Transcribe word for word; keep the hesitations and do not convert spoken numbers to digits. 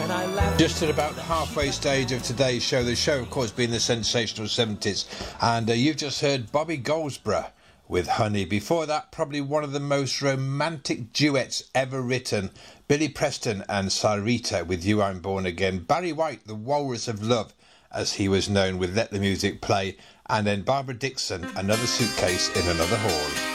Just at about the halfway stage of today's show, the show of course being the sensational seventies, and uh, you've just heard Bobby Goldsborough with Honey. Before that, probably one of the most romantic duets ever written, Billy Preston and Sarita with You I'm Born Again, Barry White, the Walrus of Love as he was known, with Let the Music Play, and then Barbara Dixon, Another Suitcase in Another Hall.